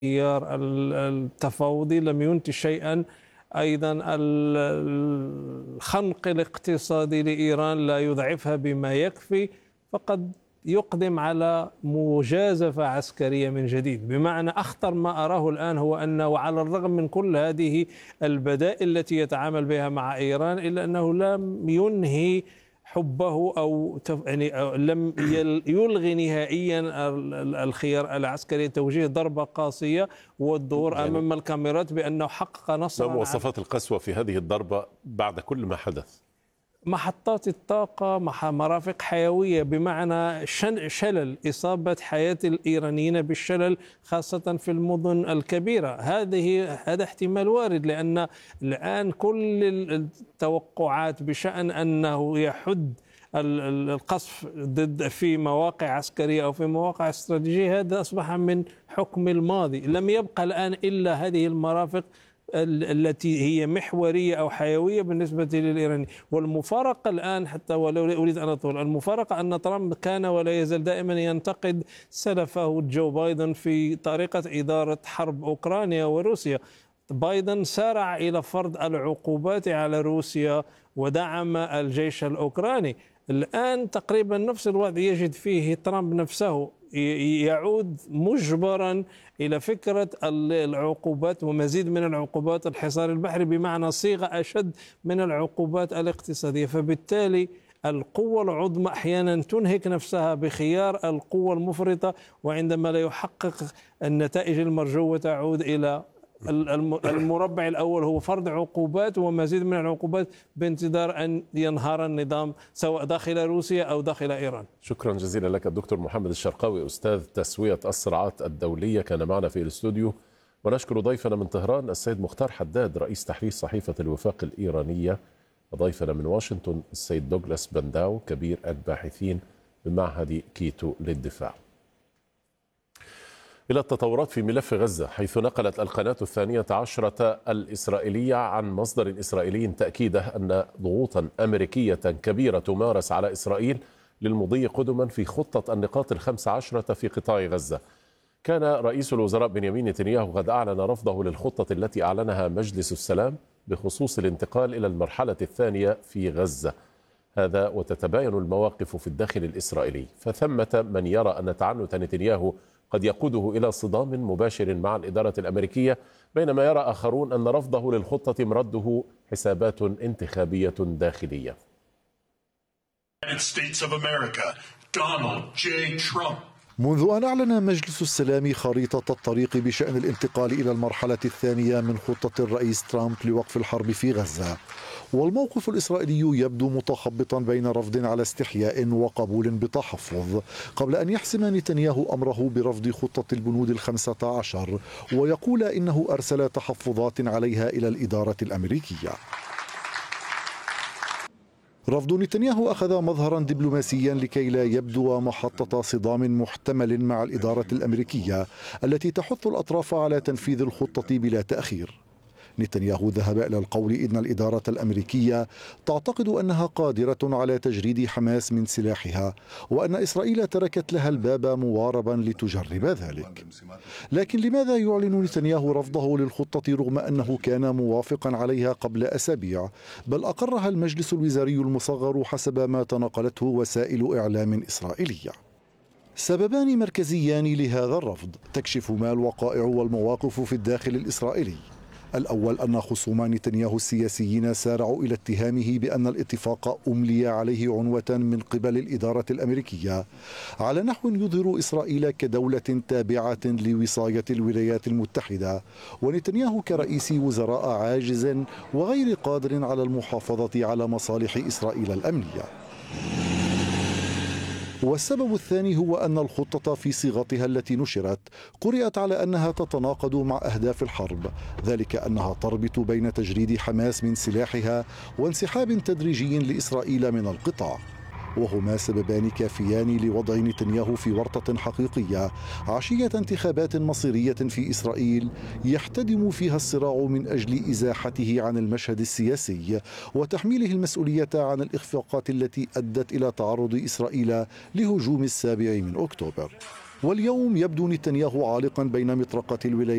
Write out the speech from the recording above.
الخيار التفاوضي لم ينتج شيئا. أيضا الخنق الاقتصادي لإيران لا يضعفها بما يكفي، فقد يقدم على مجازفة عسكرية من جديد. بمعنى أخطر ما أراه الآن هو أنه وعلى الرغم من كل هذه البدائل التي يتعامل بها مع إيران، إلا أنه لم ينهي حبه أو لم يلغي نهائيا الخيار العسكري، توجيه ضربة قاسية والظهور أمام الكاميرات بأنه حقق نصرا. ما مواصفات القسوة في هذه الضربة بعد كل ما حدث؟ محطات الطاقة، مرافق حيوية، بمعنى شلل، إصابة حياة الإيرانيين بالشلل خاصة في المدن الكبيرة. هذا احتمال وارد، لأن الآن كل التوقعات بشأن أنه يحد القصف ضد في مواقع عسكرية أو في مواقع استراتيجية هذا أصبح من حكم الماضي. لم يبقى الآن إلا هذه المرافق التي هي محورية أو حيوية بالنسبة للإيراني. والمفارقة الآن، حتى ولو أريد أن أطول، المفارقة أن ترامب كان ولا يزال دائما ينتقد سلفه جو بايدن في طريقة إدارة حرب أوكرانيا وروسيا. بايدن سارع إلى فرض العقوبات على روسيا ودعم الجيش الأوكراني. الآن تقريبا نفس الوضع يجد فيه ترامب نفسه، يعود مجبرا إلى فكرة العقوبات ومزيد من العقوبات، الحصار البحري، بمعنى صيغة أشد من العقوبات الاقتصادية. فبالتالي القوة العظمى أحيانا تنهك نفسها بخيار القوة المفرطة، وعندما لا يحقق النتائج المرجوة تعود إلى المربع الأول، هو فرض عقوبات ومزيد من العقوبات بانتظار أن ينهار النظام سواء داخل روسيا أو داخل إيران. شكرا جزيلا لك الدكتور محمد الشرقاوي، أستاذ تسوية الصراعات الدولية، كان معنا في الاستوديو. ونشكر ضيفنا من طهران السيد مختار حداد رئيس تحرير صحيفة الوفاق الإيرانية، وضيفنا من واشنطن السيد دوغلاس بنداو كبير الباحثين بمعهد كيتو للدفاع. إلى التطورات في ملف غزة، حيث نقلت القناة 12 الإسرائيلية عن مصدر إسرائيلي تأكيده أن ضغوطا أمريكية كبيرة تمارس على إسرائيل للمضي قدما في خطة النقاط 15 في قطاع غزة. كان رئيس الوزراء بنيامين نتنياهو قد أعلن رفضه للخطة التي أعلنها مجلس السلام بخصوص الانتقال إلى المرحلة الثانية في غزة. هذا وتتباين المواقف في الداخل الإسرائيلي، فثمة من يرى أن تعنت نتنياهو قد يقوده إلى صدام مباشر مع الإدارة الأمريكية، بينما يرى آخرون أن رفضه للخطة مرده حسابات انتخابية داخلية. منذ أن أعلن مجلس السلام خريطة الطريق بشأن الانتقال إلى المرحلة الثانية من خطة الرئيس ترامب لوقف الحرب في غزة، والموقف الإسرائيلي يبدو متخبطا بين رفض على استحياء وقبول بتحفظ، قبل أن يحسم نتنياهو أمره برفض خطة البنود 15 ويقول إنه أرسل تحفظات عليها إلى الإدارة الأمريكية. رفض نتنياهو أخذ مظهرا دبلوماسيا لكي لا يبدو محطة صدام محتمل مع الإدارة الأمريكية التي تحث الأطراف على تنفيذ الخطة بلا تأخير. نتنياهو ذهب إلى القول إن الإدارة الأمريكية تعتقد أنها قادرة على تجريد حماس من سلاحها، وأن إسرائيل تركت لها الباب مواربا لتجرب ذلك. لكن لماذا يعلن نتنياهو رفضه للخطة رغم أنه كان موافقا عليها قبل أسابيع، بل أقرها المجلس الوزاري المصغر حسب ما تناقلته وسائل إعلام إسرائيلية؟ سببان مركزيان لهذا الرفض تكشف ما الوقائع والمواقف في الداخل الإسرائيلي. الأول أن خصوم نتنياهو السياسيين سارعوا إلى اتهامه بأن الاتفاق أملي عليه عنوة من قبل الإدارة الأمريكية على نحو يظهر إسرائيل كدولة تابعة لوصاية الولايات المتحدة، ونتنياهو كرئيس وزراء عاجز وغير قادر على المحافظة على مصالح إسرائيل الأمنية. والسبب الثاني هو أن الخطة في صيغتها التي نشرت قرأت على أنها تتناقض مع أهداف الحرب، ذلك أنها تربط بين تجريد حماس من سلاحها وانسحاب تدريجي لإسرائيل من القطاع، وهما سببان كافيان لوضع نتنياهو في ورطة حقيقية عشية انتخابات مصيرية في إسرائيل يحتدم فيها الصراع من أجل إزاحته عن المشهد السياسي وتحميله المسؤولية عن الإخفاقات التي أدت إلى تعرض إسرائيل لهجوم 7 أكتوبر. واليوم يبدو نتنياهو عالقا بين مطرقة الولايات